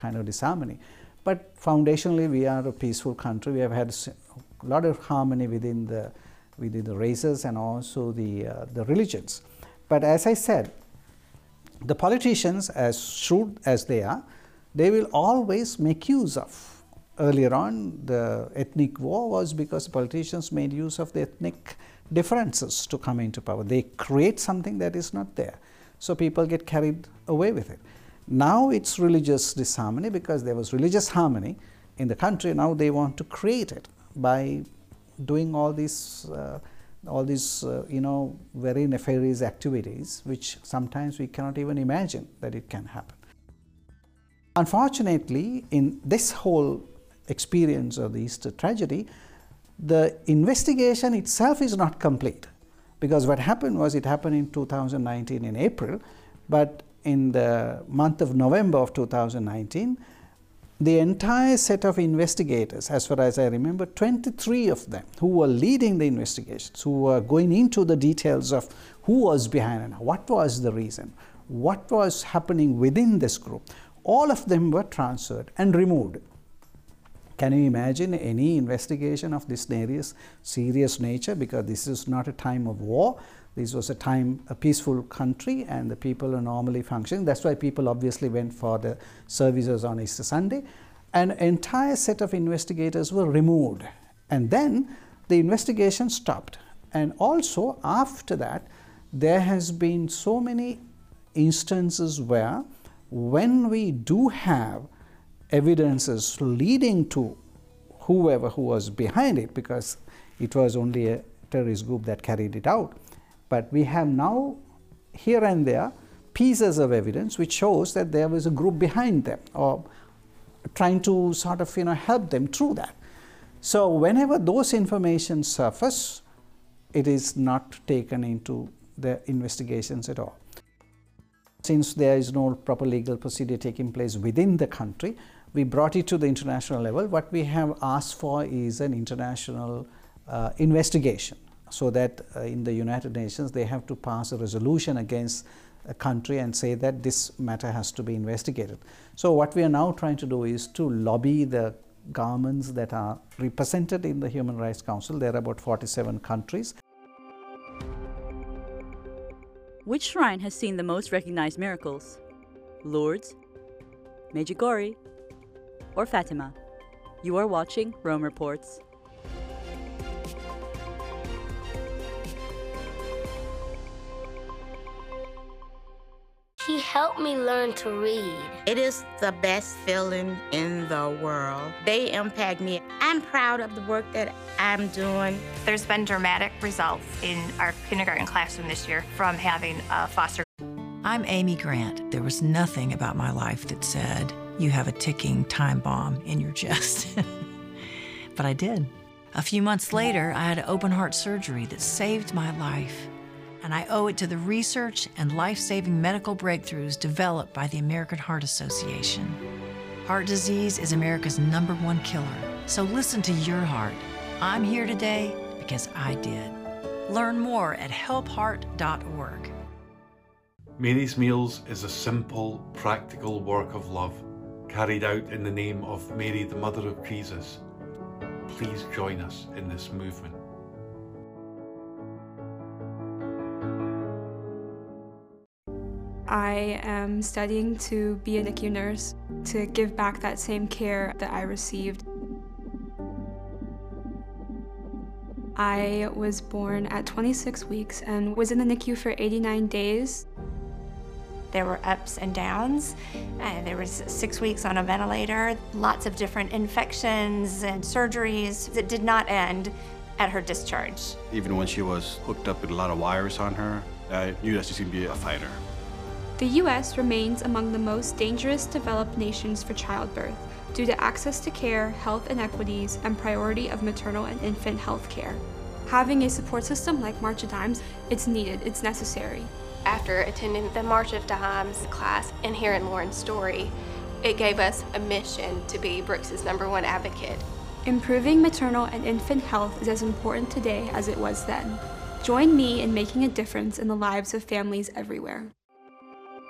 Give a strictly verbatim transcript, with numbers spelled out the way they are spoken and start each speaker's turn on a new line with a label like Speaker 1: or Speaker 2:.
Speaker 1: kind of disharmony. But foundationally, we are a peaceful country. We have had a lot of harmony within the within the races and also the uh, the religions. But as I said, the politicians, as shrewd as they are, they will always make use of. Earlier on, the ethnic war was because politicians made use of the ethnic differences to come into power. They create something that is not there. So people get carried away with it. Now it's religious disharmony because there was religious harmony in the country. Now they want to create it by doing all these, uh, all these, uh, you know, very nefarious activities, which sometimes we cannot even imagine that it can happen. Unfortunately, in this whole experience of the Easter tragedy, the investigation itself is not complete, because what happened was it happened in two thousand nineteen in April, but in the month of November of two thousand nineteen, the entire set of investigators, as far as I remember, twenty-three of them who were leading the investigations, who were going into the details of who was behind and what was the reason, what was happening within this group, all of them were transferred and removed. Can you imagine any investigation of this serious, serious nature? Because this is not a time of war. This was a time, a peaceful country, and the people are normally functioning. That's why people obviously went for the services on Easter Sunday. An entire set of investigators were removed. And then the investigation stopped. And also after that, there has been so many instances where when we do have evidences leading to whoever who was behind it, because it was only a terrorist group that carried it out. But we have now here and there pieces of evidence which shows that there was a group behind them, or trying to sort of, you know, help them through that. So whenever those information surface, it is not taken into the investigations at all. Since there is no proper legal procedure taking place within the country, we brought it to the international level. What we have asked for is an international uh, investigation, so that uh, in the United Nations they have to pass a resolution against a country and say that this matter has to be investigated. So what we are now trying to do is to lobby the governments that are represented in the Human Rights Council. There are about forty-seven countries.
Speaker 2: Which shrine has seen the most recognized miracles? Lourdes, Medjugorje, or Fatima? You are watching Rome Reports.
Speaker 3: He helped me learn to read.
Speaker 4: It is the best feeling in the world. They impact me. I'm proud of the work that I'm doing.
Speaker 5: There's been dramatic results in our kindergarten classroom this year from having a foster.
Speaker 6: I'm Amy Grant. There was nothing about my life that said, you have a ticking time bomb in your chest. But I did. A few months later, I had open heart surgery that saved my life. And I owe it to the research and life-saving medical breakthroughs developed by the American Heart Association. Heart disease is America's number one killer. So listen to your heart. I'm here today because I did. Learn more at help heart dot org.
Speaker 7: Mary's Meals is a simple, practical work of love carried out in the name of Mary, the Mother of Jesus. Please join us in this movement.
Speaker 8: I am studying to be a N I C U nurse, to give back that same care that I received. I was born at twenty-six weeks and was in the N I C U for eighty-nine days.
Speaker 5: There were ups and downs. Uh, there was six weeks on a ventilator, lots of different infections and surgeries that did not end at her discharge.
Speaker 9: Even when she was hooked up with a lot of wires on her, I knew that she was going to be a fighter.
Speaker 8: The U S remains among the most dangerous developed nations for childbirth due to access to care, health inequities, and priority of maternal and infant health care. Having a support system like March of Dimes, it's needed, it's necessary.
Speaker 10: After attending the March of Dimes class and hearing Lauren's story, it gave us a mission to be Brooks's number one advocate.
Speaker 8: Improving maternal and infant health is as important today as it was then. Join me in making a difference in the lives of families everywhere.